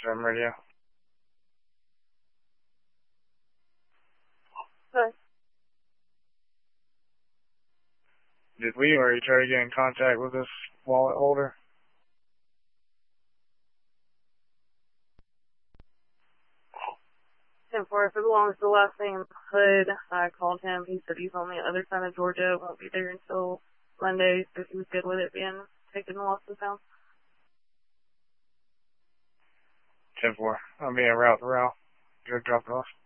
7 radio. Good. Did we already try to get in contact with this wallet holder? And for if it belongs to the last name Hood, I called him. He said he's on the other side of Georgia. Won't be there until Monday, so he was good with it being taken and lost in town. 10-4. I'll be en route to Ralph. Go drop it off.